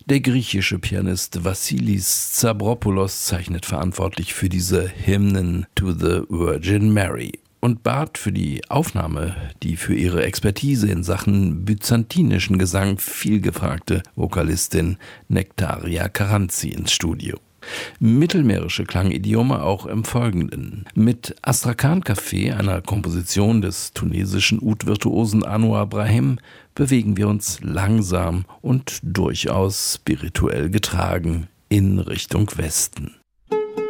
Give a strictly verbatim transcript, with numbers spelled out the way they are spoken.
Der griechische Pianist Vassilis Tsabropoulos zeichnet verantwortlich für diese Hymnen to the Virgin Mary und bat für die Aufnahme die für ihre Expertise in Sachen byzantinischen Gesang vielgefragte Vokalistin Nektaria Karanzi ins Studio. Mittelmeerische Klangidiome auch im Folgenden. Mit Astrakhan Café, einer Komposition des tunesischen Oud-Virtuosen Anouar Brahim, bewegen wir uns langsam und durchaus spirituell getragen in Richtung Westen.